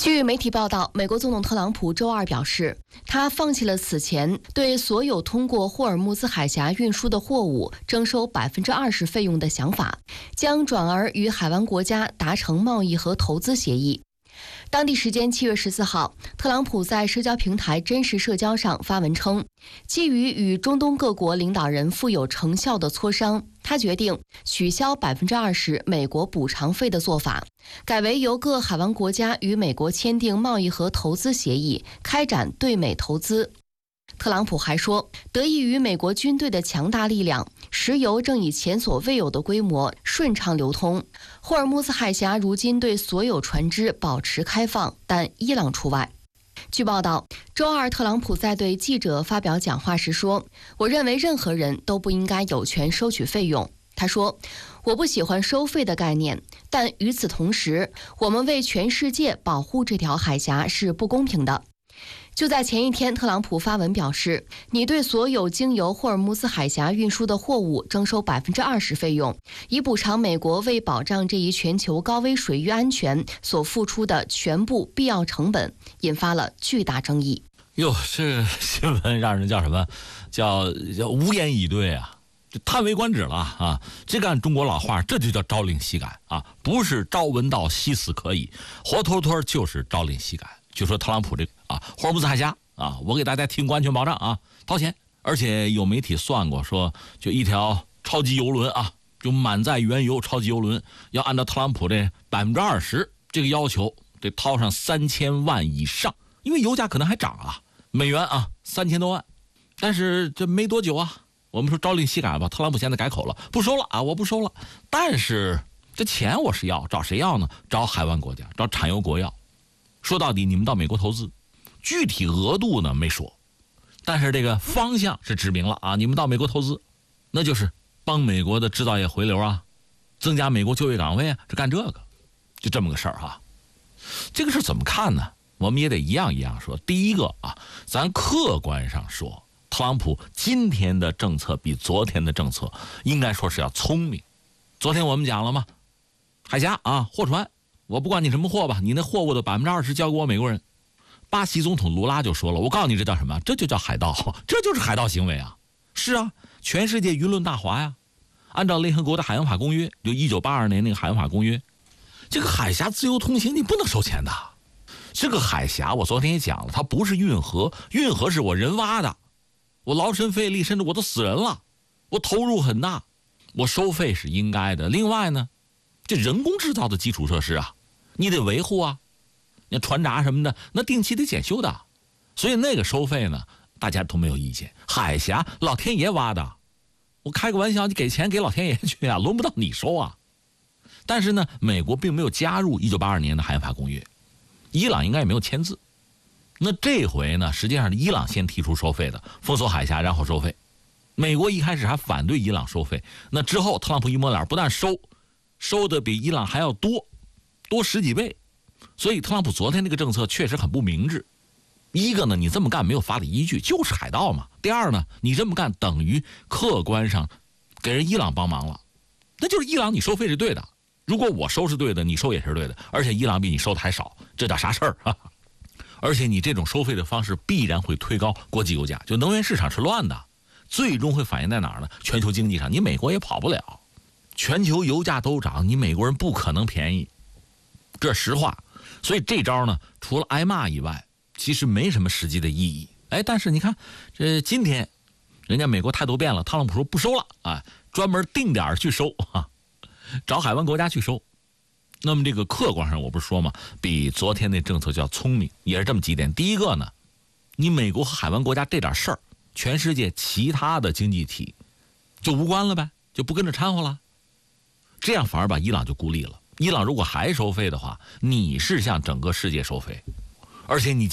据媒体报道，美国总统特朗普周二表示，他放弃了此前对所有通过霍尔木兹海峡运输的货物征收20%费用的想法，将转而与海湾国家达成贸易和投资协议。当地时间7月14号，特朗普在社交平台真实社交上发文称，基于与中东各国领导人富有成效的磋商，他决定取消20%美国补偿费的做法，改为由各海湾国家与美国签订贸易和投资协议，开展对美投资。特朗普还说，得益于美国军队的强大力量，石油正以前所未有的规模顺畅流通。霍尔木兹海峡如今对所有船只保持开放，但伊朗除外。据报道，周二特朗普在对记者发表讲话时说，我认为任何人都不应该有权收取费用。他说，我不喜欢收费的概念，但与此同时，我们为全世界保护这条海峡是不公平的。就在前一天，特朗普发文表示，你对所有经由霍尔木兹海峡运输的货物征收20%费用，以补偿美国为保障这一全球高危水域安全所付出的全部必要成本，引发了巨大争议。 哟，这新闻让人叫什么？叫无言以对啊！就叹为观止了啊！这个按中国老话，这就叫朝令夕改啊！不是朝闻道夕死可矣，活脱脱就是朝令夕改。就说特朗普这个霍尔木兹海峡啊，我给大家提供安全保障啊，掏钱。而且有媒体算过，说就一条超级油轮啊，就满载原油超级油轮，要按照特朗普这20%这个要求，得掏上3000万以上，因为油价可能还涨啊，美元啊3000多万。但是这没多久啊，我们说朝令夕改吧，特朗普现在改口了，不收了啊，我不收了。但是这钱我是要，找谁要呢？找海湾国家，找产油国要。说到底，你们到美国投资，具体额度呢没说，但是这个方向是指明了啊，你们到美国投资，那就是帮美国的制造业回流啊，增加美国就业岗位啊，是干这个，就这么个事儿哈。这个事怎么看呢？我们也得一样一样说。第一个啊，咱客观上说，特朗普今天的政策比昨天的政策应该说是要聪明。昨天我们讲了吗？海峡啊，货船。我不管你什么货吧，你那货物的20%交给我美国人。巴西总统卢拉就说了，我告诉你这叫什么？这就叫海盗，这就是海盗行为啊！是啊，全世界舆论大哗呀。按照联合国的海洋法公约，就1982年那个海洋法公约，这个海峡自由通行你不能收钱的。这个海峡我昨天也讲了，它不是运河，运河是我人挖的，我劳神费力，甚至我都死人了，我投入很大，我收费是应该的。另外呢，这人工制造的基础设施啊，你得维护啊，那船闸什么的，那定期得检修的，所以那个收费呢，大家都没有意见。海峡老天爷挖的，我开个玩笑，你给钱给老天爷去啊，轮不到你收啊。但是呢，美国并没有加入1982年的海洋法公约，伊朗应该也没有签字。那这回呢，实际上是伊朗先提出收费的，封锁海峡然后收费。美国一开始还反对伊朗收费，那之后特朗普一摸脸，不但收的比伊朗还要多10几倍，所以特朗普昨天这个政策确实很不明智。一个呢，你这么干没有法理依据，就是海盗嘛。第二呢，你这么干等于客观上给人伊朗帮忙了，那就是伊朗你收费是对的，如果我收是对的，你收也是对的，而且伊朗比你收的还少，这叫啥事儿啊？而且你这种收费的方式必然会推高国际油价，就能源市场是乱的，最终会反映在哪儿呢？全球经济上，你美国也跑不了。全球油价都涨，你美国人不可能便宜，这实话。所以这招呢，除了挨骂以外，其实没什么实际的意义。但是你看，这今天人家美国态度变了，特朗普说不收了啊，专门定点去收啊，找海湾国家去收。那么这个客观上我不是说嘛，比昨天那政策叫聪明，也是这么几点。第一个呢，你美国和海湾国家这点事儿，全世界其他的经济体就无关了呗，就不跟着掺和了。这样反而把伊朗就孤立了。伊朗如果还收费的话，你是向整个世界收费，而且你